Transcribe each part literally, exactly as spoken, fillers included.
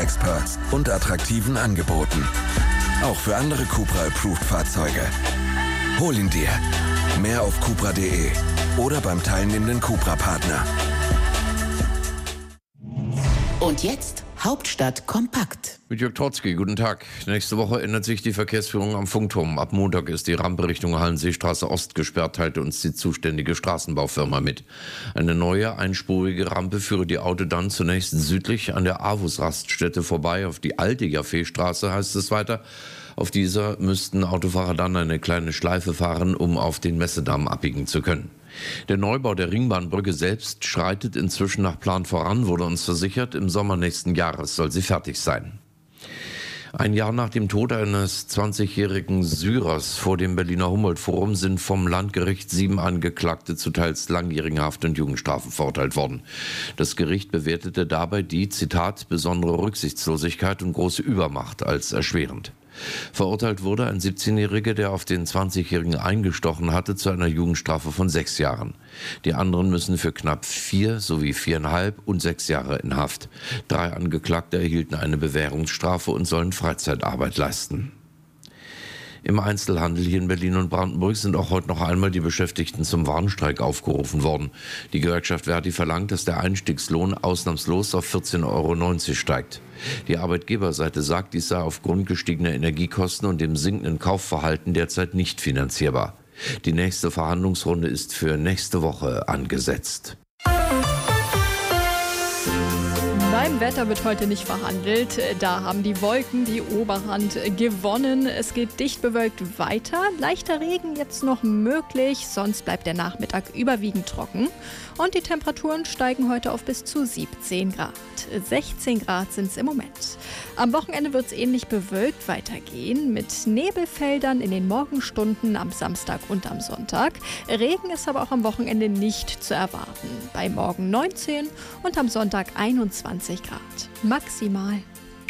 Experts und attraktiven Angeboten. Auch für andere Cupra-Approved-Fahrzeuge. Hol ihn dir. Mehr auf cupra punkt de oder beim teilnehmenden Cupra-Partner. Und jetzt Hauptstadt kompakt. Mit Jörg Trotzki, guten Tag. Nächste Woche ändert sich die Verkehrsführung am Funkturm. Ab Montag ist die Rampe Richtung Hallenseestraße Ost gesperrt, teilte uns die zuständige Straßenbaufirma mit. Eine neue, einspurige Rampe führe die Auto dann zunächst südlich an der Avus-Raststätte vorbei auf die alte Jaffeestraße, heißt es weiter. Auf dieser müssten Autofahrer dann eine kleine Schleife fahren, um auf den Messedamm abbiegen zu können. Der Neubau der Ringbahnbrücke selbst schreitet inzwischen nach Plan voran, wurde uns versichert. Im Sommer nächsten Jahres soll sie fertig sein. Ein Jahr nach dem Tod eines zwanzigjährigen Syrers vor dem Berliner Humboldt-Forum sind vom Landgericht sieben Angeklagte zu teils langjährigen Haft- und Jugendstrafen verurteilt worden. Das Gericht bewertete dabei die, Zitat, besondere Rücksichtslosigkeit und große Übermacht als erschwerend. Verurteilt wurde ein siebzehnjähriger, der auf den zwanzigjährigen eingestochen hatte, zu einer Jugendstrafe von sechs Jahren. Die anderen müssen für knapp vier sowie viereinhalb und sechs Jahre in Haft. Drei Angeklagte erhielten eine Bewährungsstrafe und sollen Freizeitarbeit leisten. Im Einzelhandel hier in Berlin und Brandenburg sind auch heute noch einmal die Beschäftigten zum Warnstreik aufgerufen worden. Die Gewerkschaft Verdi verlangt, dass der Einstiegslohn ausnahmslos auf vierzehn Euro neunzig steigt. Die Arbeitgeberseite sagt, dies sei aufgrund gestiegener Energiekosten und dem sinkenden Kaufverhalten derzeit nicht finanzierbar. Die nächste Verhandlungsrunde ist für nächste Woche angesetzt. Beim Wetter wird heute nicht verhandelt. Da haben die Wolken die Oberhand gewonnen. Es geht dicht bewölkt weiter. Leichter Regen jetzt noch möglich, sonst bleibt der Nachmittag überwiegend trocken. Und die Temperaturen steigen heute auf bis zu siebzehn Grad. sechzehn Grad sind es im Moment. Am Wochenende wird es ähnlich bewölkt weitergehen, mit Nebelfeldern in den Morgenstunden am Samstag und am Sonntag. Regen ist aber auch am Wochenende nicht zu erwarten. Bei morgen neunzehn und am Sonntag einundzwanzig Grad. Maximal.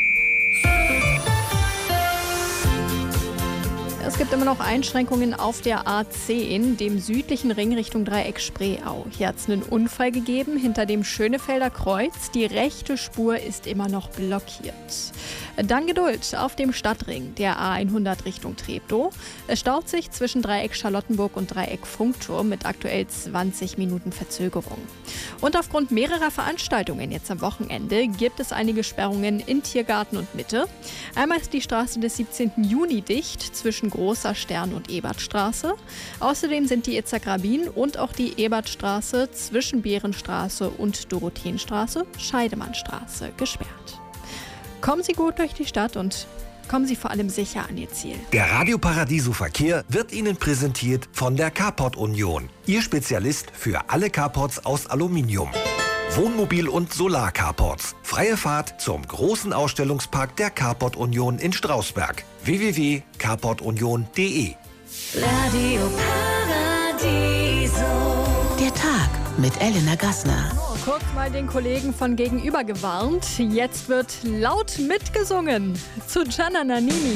Es gibt immer noch Einschränkungen auf der A zehn, dem südlichen Ring Richtung Dreieck Spreeau. Hier hat es einen Unfall gegeben hinter dem Schönefelder Kreuz. Die rechte Spur ist immer noch blockiert. Dann Geduld auf dem Stadtring, der A hundert Richtung Treptow. Es staut sich zwischen Dreieck Charlottenburg und Dreieck Funkturm mit aktuell zwanzig Minuten Verzögerung. Und aufgrund mehrerer Veranstaltungen jetzt am Wochenende gibt es einige Sperrungen in Tiergarten und Mitte. Einmal ist die Straße des siebzehnten Juni dicht zwischen Großer Stern und Ebertstraße. Außerdem sind die Itzer-Grabin und auch die Ebertstraße zwischen Bärenstraße und Dorotheenstraße, Scheidemannstraße gesperrt. Kommen Sie gut durch die Stadt und kommen Sie vor allem sicher an Ihr Ziel. Der Radio Paradiso Verkehr wird Ihnen präsentiert von der Carport Union. Ihr Spezialist für alle Carports aus Aluminium. Wohnmobil- und Solar-Carports. Freie Fahrt zum großen Ausstellungspark der Carport Union in Strausberg. w w w punkt carport union punkt de Radio Paradiso. Der Tag mit Elena Gassner. Kurz mal den Kollegen von gegenüber gewarnt. Jetzt wird laut mitgesungen zu Gianna Nannini.